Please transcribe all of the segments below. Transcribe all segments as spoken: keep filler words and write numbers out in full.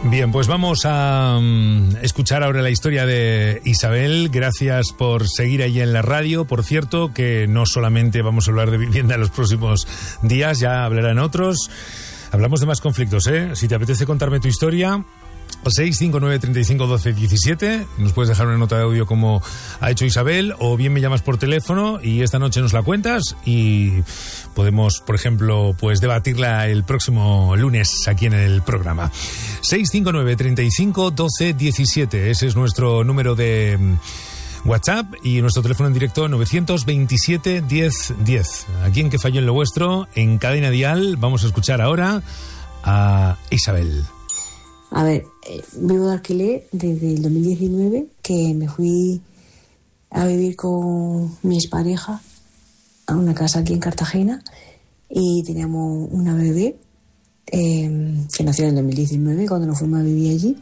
Bien, pues vamos a um, escuchar ahora la historia de Isabel. Gracias por seguir ahí en la radio. Por cierto, que no solamente vamos a hablar de vivienda en los próximos días, ya hablarán otros. Hablamos de más conflictos, ¿eh? Si te apetece contarme tu historia, seis cinco nueve, treinta y cinco, doce, diecisiete. Nos puedes dejar una nota de audio como ha hecho Isabel, o bien me llamas por teléfono y esta noche nos la cuentas y podemos, por ejemplo, pues debatirla el próximo lunes aquí en el programa. seis cinco nueve, treinta y cinco, doce, diecisiete. Ese es nuestro número de WhatsApp y nuestro teléfono en directo novecientos veintisiete, diez, diez. Aquí en Que Falló en lo Vuestro, en Cadena Dial, vamos a escuchar ahora a Isabel. A ver, eh, vivo de alquiler desde el dos mil diecinueve, que me fui a vivir con mi expareja a una casa aquí en Cartagena y teníamos una bebé eh, que nació en el dos mil diecinueve cuando nos fuimos a vivir allí.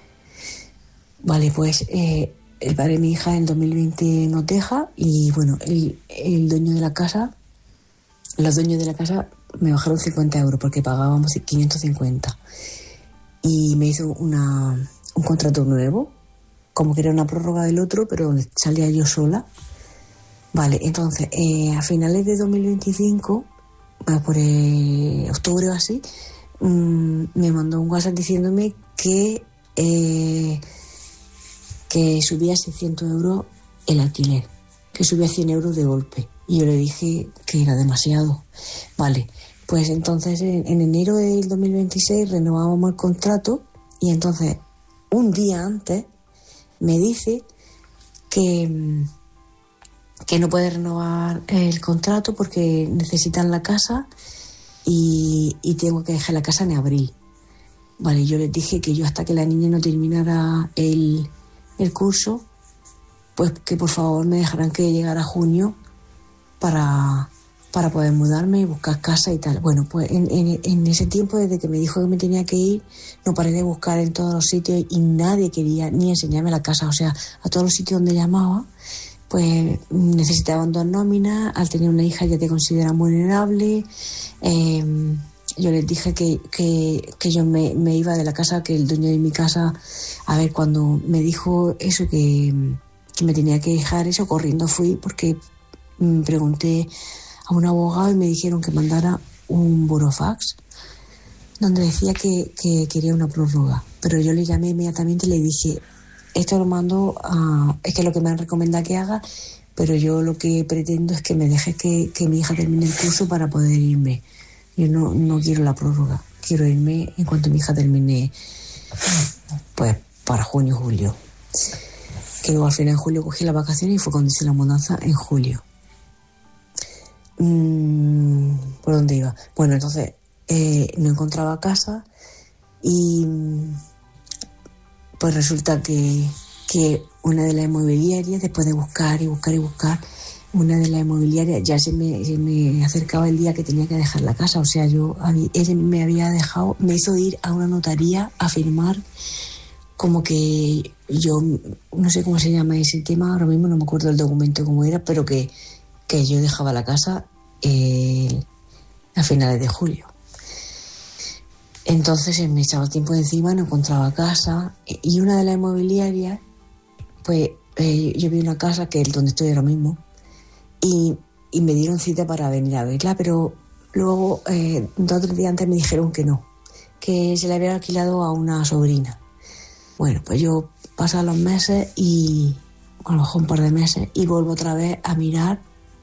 Vale, pues eh, el padre de mi hija en el dos mil veinte nos deja y bueno, el, el dueño de la casa, los dueños de la casa me bajaron cincuenta euros porque pagábamos quinientos cincuenta. Y me hizo una, un contrato nuevo, como que era una prórroga del otro, pero donde salía yo sola. Vale, entonces, eh, a finales de dos mil veinticinco, bueno, por eh, octubre o así, mmm, me mandó un WhatsApp diciéndome que, eh, que subía a seiscientos euros el alquiler, que subía cien euros de golpe. Y yo le dije que era demasiado. Vale. Pues entonces en, en enero del dos mil veintiséis renovábamos el contrato y entonces un día antes me dice que, que no puede renovar el contrato porque necesitan la casa y, y tengo que dejar la casa en abril. Vale, yo les dije que yo hasta que la niña no terminara el, el curso, pues que por favor me dejaran que llegara junio para... para poder mudarme y buscar casa y tal. Bueno, pues en, en, en ese tiempo, desde que me dijo que me tenía que ir, no paré de buscar en todos los sitios y nadie quería ni enseñarme la casa. O sea, a todos los sitios donde llamaba, pues necesitaban dos nóminas, al tener una hija ya te consideran vulnerable. Eh, yo les dije que, que, que yo me, me iba de la casa, que el dueño de mi casa, a ver, cuando me dijo eso, que, que me tenía que dejar eso, corriendo fui porque me pregunté a un abogado y me dijeron que mandara un burofax donde decía que, que quería una prórroga, pero yo le llamé inmediatamente y le dije, esto lo mando a... es que es lo que me han recomendado que haga, pero yo lo que pretendo es que me dejes que, que mi hija termine el curso para poder irme. Yo no, no quiero la prórroga, quiero irme en cuanto mi hija termine, pues para junio o julio. Que luego al final en julio cogí las vacaciones y fue cuando hice la mudanza en julio. ¿Por dónde iba? Bueno, entonces eh, no encontraba casa y pues resulta que, que una de las inmobiliarias, después de buscar y buscar y buscar, una de las inmobiliarias ya se me, se me acercaba el día que tenía que dejar la casa. O sea, yo ella me había dejado, me hizo ir a una notaría a firmar como que yo, no sé cómo se llama ese tema, ahora mismo no me acuerdo del documento cómo era, pero que que yo dejaba la casa eh, a finales de julio. Entonces me echaba tiempo de encima, no encontraba casa y una de las inmobiliarias, pues eh, yo vi una casa que es donde estoy ahora mismo y, y me dieron cita para venir a verla, pero luego eh, dos o tres días antes me dijeron que no, que se le había alquilado a una sobrina. Bueno, pues yo pasan los meses y a lo mejor un par de meses y vuelvo otra vez a mirar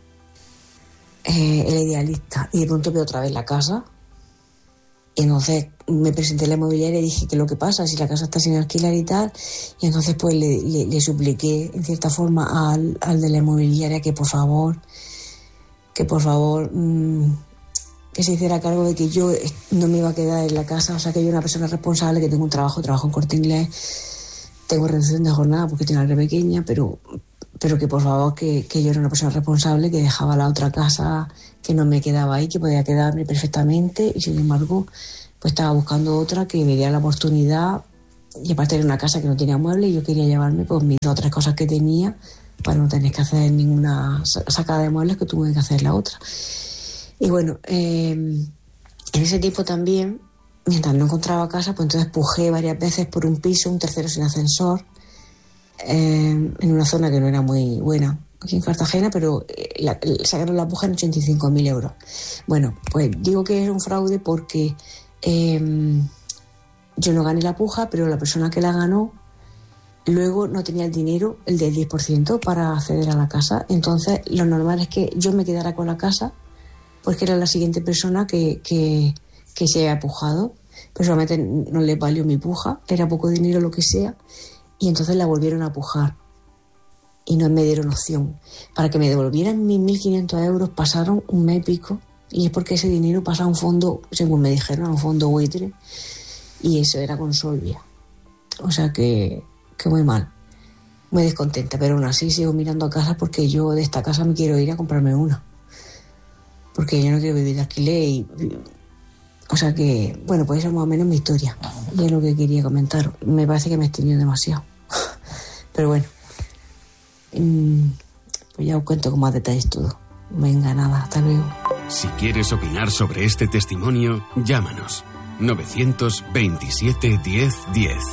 Eh, el idealista y de pronto veo otra vez la casa y entonces me presenté a la inmobiliaria y dije que lo que pasa si la casa está sin alquilar y tal, y entonces pues le, le, le supliqué en cierta forma al, al de la inmobiliaria que por favor que por favor mmm, que se hiciera cargo de que yo no me iba a quedar en la casa, o sea que yo era una persona responsable, que tengo un trabajo, trabajo en Corte Inglés, tengo reducción de jornada porque tengo una re pequeña, pero pero que por favor que, que yo era una persona responsable, que dejaba la otra casa, que no me quedaba ahí, que podía quedarme perfectamente, y sin embargo pues estaba buscando otra que me diera la oportunidad, y aparte era una casa que no tenía muebles y yo quería llevarme pues mis dos o tres cosas que tenía para no tener que hacer ninguna sacada de muebles que tuve que hacer la otra. Y bueno, eh, en ese tiempo también mientras no encontraba casa, pues entonces pujé varias veces por un piso, un tercero sin ascensor, eh, en una zona que no era muy buena aquí en Cartagena, pero la, sacaron la puja en ochenta y cinco mil euros. Bueno, pues digo que es un fraude porque eh, yo no gané la puja, pero la persona que la ganó luego no tenía el dinero, el del diez por ciento, para acceder a la casa. Entonces lo normal es que yo me quedara con la casa porque era la siguiente persona que, que, que se había pujado. Pero solamente no le valió mi puja, era poco dinero lo que sea, y entonces la volvieron a pujar y no me dieron opción. Para que me devolvieran mis mil quinientos euros pasaron un mes y pico, y es porque ese dinero pasa a un fondo, según me dijeron, a un fondo buitre, y eso era con Solvia. O sea que, que muy mal, muy descontenta, pero aún así sigo mirando a casa porque yo de esta casa me quiero ir a comprarme una, porque yo no quiero vivir de alquiler. Y, o sea que, bueno, pues esa es más o menos mi historia, y es lo que quería comentar. Me parece que me he extendido demasiado, pero bueno, pues ya os cuento con más detalles todo. Venga, nada, hasta luego. Si quieres opinar sobre este testimonio, llámanos novecientos veintisiete diez diez.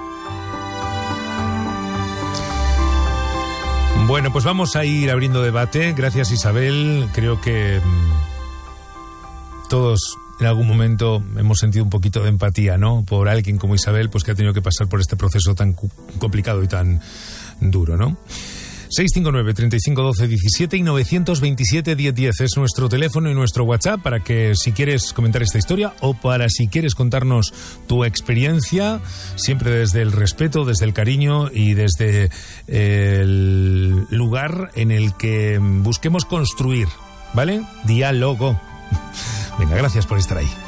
Bueno, pues vamos a ir abriendo debate. Gracias, Isabel. Creo que todos en algún momento hemos sentido un poquito de empatía, ¿no? Por alguien como Isabel, pues que ha tenido que pasar por este proceso tan complicado y tan duro, ¿no? seis cinco nueve, treinta y cinco, doce, diecisiete y novecientos veintisiete diez diez es nuestro teléfono y nuestro WhatsApp para que, si quieres comentar esta historia o para si quieres contarnos tu experiencia, siempre desde el respeto, desde el cariño y desde el lugar en el que busquemos construir, ¿vale? Diálogo. Venga, gracias por estar ahí.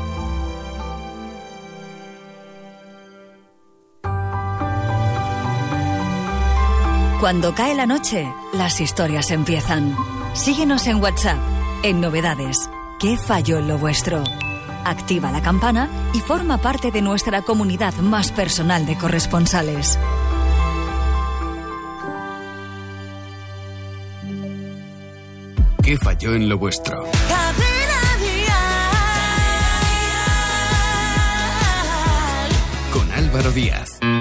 Cuando cae la noche, las historias empiezan. Síguenos en WhatsApp, en Novedades. ¿Qué falló en lo vuestro? Activa la campana y forma parte de nuestra comunidad más personal de corresponsales. ¿Qué falló en lo vuestro? Con Álvaro Díaz.